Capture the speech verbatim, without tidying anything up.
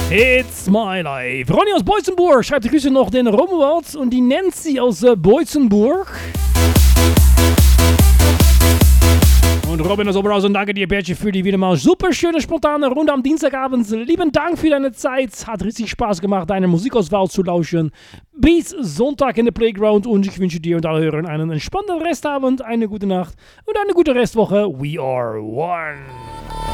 It's my life. Ronny aus Boitzenburg schreibt die Grüße noch den Romuald und die Nancy aus äh, Boitzenburg. Und Robin aus Oberhausen, danke dir, Bertje, für die wieder mal super schöne, spontane Runde am Dienstagabend. Lieben Dank für deine Zeit. Hat richtig Spaß gemacht, deine Musikauswahl zu lauschen. Bis Sonntag in der Playground und ich wünsche dir und alle Hörern einen entspannten Restabend, eine gute Nacht und eine gute Restwoche. We are one.